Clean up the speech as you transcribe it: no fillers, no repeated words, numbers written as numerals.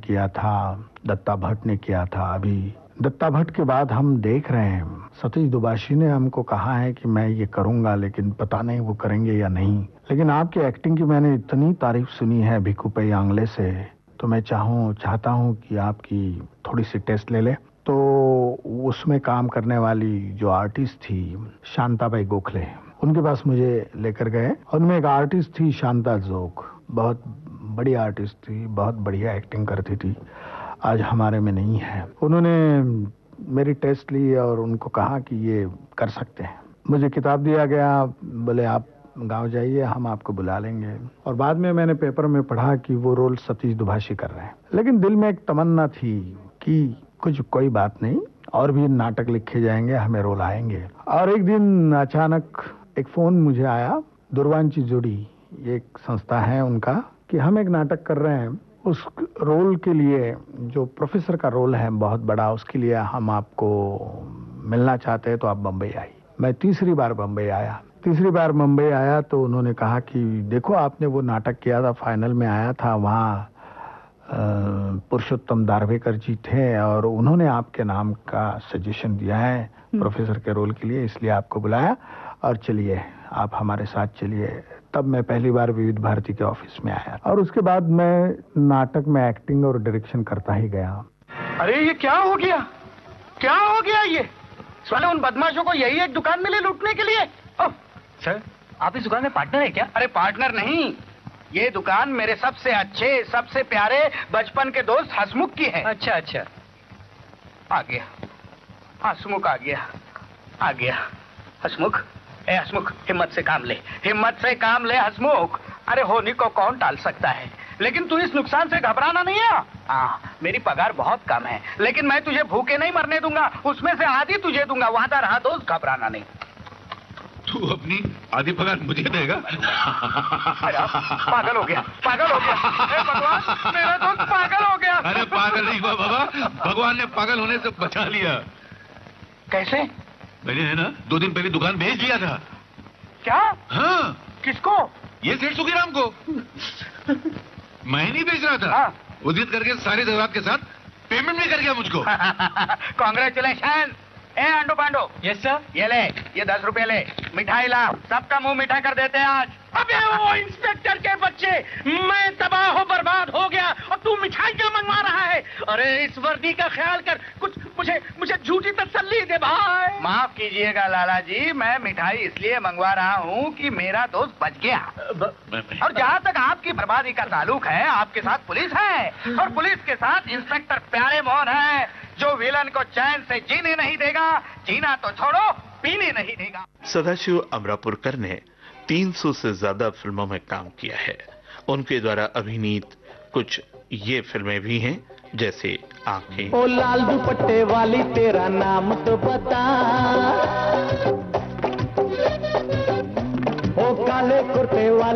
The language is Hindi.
किया था, दत्ता भट्ट ने किया था। अभी दत्ता भट्ट के बाद हम देख रहे हैं सतीश दुबाशी ने हमको कहा है कि मैं ये करूंगा, लेकिन पता नहीं वो करेंगे या नहीं। लेकिन आपकी एक्टिंग की मैंने इतनी तारीफ सुनी है भिक्खू पैयांगले से, तो मैं चाहता हूं कि आपकी थोड़ी सी टेस्ट ले ले। तो उसमें काम करने वाली जो आर्टिस्ट थी शांताबाई गोखले, उनके पास मुझे लेकर गए। उनमें एक आर्टिस्ट थी शांता जोग, बहुत बड़ी आर्टिस्ट थी, बहुत बढ़िया एक्टिंग करती थी, आज हमारे में नहीं है। उन्होंने मेरी टेस्ट ली और उनको कहा कि ये कर सकते हैं। मुझे किताब दिया गया, बोले आप गांव जाइए, हम आपको बुला लेंगे। और बाद में मैंने पेपर में पढ़ा कि वो रोल सतीश दुभाषी कर रहे हैं। लेकिन दिल में एक तमन्ना थी कि कोई बात नहीं, और भी नाटक लिखे जाएंगे, हमें रोल आएंगे। और एक दिन अचानक एक फोन मुझे आया, दुर्वांची जोड़ी एक संस्था है उनका, कि हम एक नाटक कर रहे हैं, उस रोल के लिए जो प्रोफेसर का रोल है बहुत बड़ा, उसके लिए हम आपको मिलना चाहते हैं, तो आप बम्बई आइए। मैं तीसरी बार मुंबई आया तो उन्होंने कहा कि देखो आपने वो नाटक किया था, फाइनल में आया था, वहाँ पुरुषोत्तम दार्वेकर जी थे और उन्होंने आपके नाम का सजेशन दिया है प्रोफेसर के रोल के लिए, इसलिए आपको बुलाया, और चलिए आप हमारे साथ चलिए। तब मैं पहली बार विविध भारती के ऑफिस में आया और उसके बाद मैं नाटक में एक्टिंग और डायरेक्शन करता ही गया। अरे ये क्या हो गया ये साले उन बदमाशों को यही एक दुकान मिली लूटने के लिए। सर आप इस दुकान में पार्टनर है क्या? अरे पार्टनर नहीं, ये दुकान मेरे सबसे अच्छे सबसे प्यारे बचपन के दोस्त हसमुख की है। अच्छा आ गया हसमुख, आ गया हसमुख। ए हसमुख, हिम्मत से काम ले हसमुख। अरे होनी को कौन टाल सकता है, लेकिन तू इस नुकसान से घबराना नहीं है। मेरी पगार बहुत कम है, लेकिन मैं तुझे भूखे नहीं मरने दूंगा, उसमें से आधी तुझे दूंगा, वादा रहा दोस्त, घबराना नहीं। तू अपनी आधी पगार मुझे देगा? पागल हो गया भगवान, मेरा दोस्त पागल हो गया। अरे पागल नहीं हुआ बाबा, भगवान ने पागल होने से बचा लिया। कैसे? मैंने है ना 2 दिन पहले दुकान बेच दिया था। क्या? हाँ। किसको? ये सेठ सुखीराम को। मैं नहीं बेच रहा था। उदित करके सारे जरूरत के साथ पेमेंट भी कर गया मुझको। कांग्रेचुलेशन। ए अंडो पांडो। Yes sir. ये ले, ये 10 रुपए ले, मिठाई ला, सबका मुंह मीठा कर देते हैं आज। अबे वो इंस्पेक्टर के बच्चे, मैं तबाह हो बर्बाद हो गया और तू मिठाई क्या मंगवा रहा है? अरे इस वर्दी का ख्याल कर, कुछ मुझे झूठी तसल्ली दे भाई। माफ कीजिएगा लाला जी, मैं मिठाई इसलिए मंगवा रहा हूँ कि मेरा दोस्त बच गया। और जहाँ तक आपकी बर्बादी का ताल्लुक है, आपके साथ पुलिस है और पुलिस के साथ इंस्पेक्टर प्यारे मोहन है, जो विलन को चैन से जीने नहीं देगा, जीना तो छोड़ो पीने नहीं देगा। सदाशिव अमरापुरकर ने 300 से ज्यादा फिल्मों में काम किया है। उनके द्वारा अभिनीत कुछ ये फिल्में भी हैं, जैसे आंखें। ओ लाल दुपट्टे वाली तेरा नाम तो बता, ओ काले कुर्ते वाली